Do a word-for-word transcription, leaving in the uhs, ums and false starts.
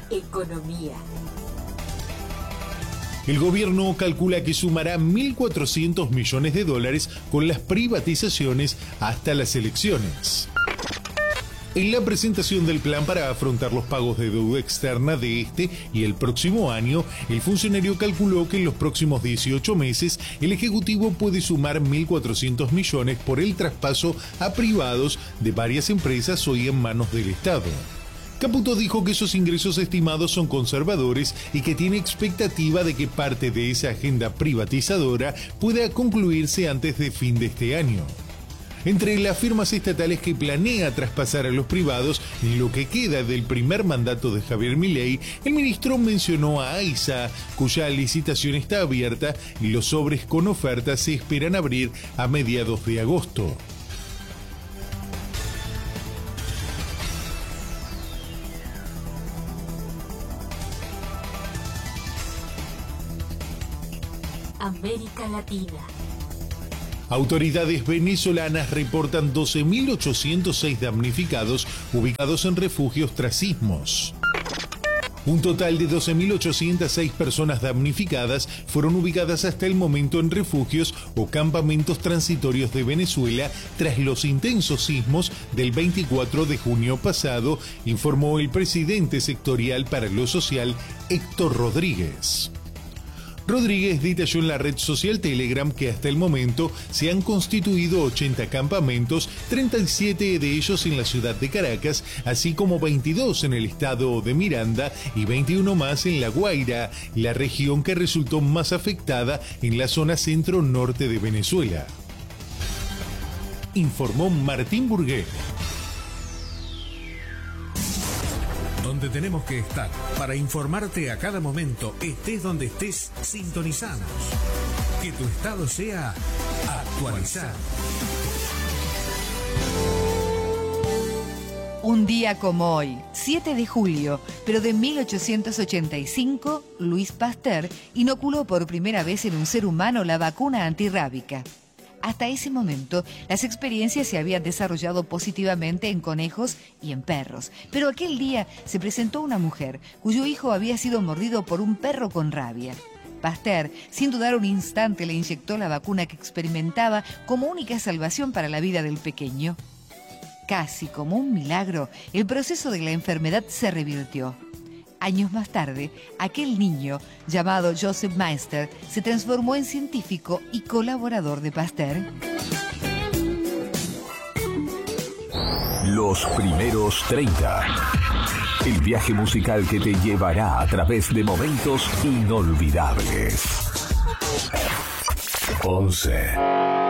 Economía. El gobierno calcula que sumará mil cuatrocientos millones de dólares con las privatizaciones hasta las elecciones. En la presentación del plan para afrontar los pagos de deuda externa de este y el próximo año, el funcionario calculó que en los próximos dieciocho meses el Ejecutivo puede sumar mil cuatrocientos millones por el traspaso a privados de varias empresas hoy en manos del Estado. Caputo dijo que esos ingresos estimados son conservadores y que tiene expectativa de que parte de esa agenda privatizadora pueda concluirse antes de fin de este año. Entre las firmas estatales que planea traspasar a los privados en lo que queda del primer mandato de Javier Milei, el ministro mencionó a AISA, cuya licitación está abierta y los sobres con ofertas se esperan abrir a mediados de agosto. América Latina. Autoridades venezolanas reportan doce mil ochocientos seis damnificados ubicados en refugios tras sismos. Un total de doce mil ochocientas seis personas damnificadas fueron ubicadas hasta el momento en refugios o campamentos transitorios de Venezuela tras los intensos sismos del veinticuatro de junio pasado, informó el presidente sectorial para lo social, Héctor Rodríguez. Rodríguez detalló en la red social Telegram que hasta el momento se han constituido ochenta campamentos, treinta y siete de ellos en la ciudad de Caracas, así como veintidós en el estado de Miranda y veintiuno más en La Guaira, la región que resultó más afectada en la zona centro-norte de Venezuela. Informó Martín Burgué. Donde tenemos que estar para informarte a cada momento, estés donde estés, sintonizanos. Que tu estado sea actualizado. Un día como hoy, siete de julio, pero de mil ochocientos ochenta y cinco, Louis Pasteur inoculó por primera vez en un ser humano la vacuna antirrábica. Hasta ese momento, las experiencias se habían desarrollado positivamente en conejos y en perros. Pero aquel día se presentó una mujer cuyo hijo había sido mordido por un perro con rabia. Pasteur, sin dudar un instante, le inyectó la vacuna que experimentaba como única salvación para la vida del pequeño. Casi como un milagro, el proceso de la enfermedad se revirtió. Años más tarde, aquel niño, llamado Joseph Meister, se transformó en científico y colaborador de Pasteur. Los primeros treinta. El viaje musical que te llevará a través de momentos inolvidables. once.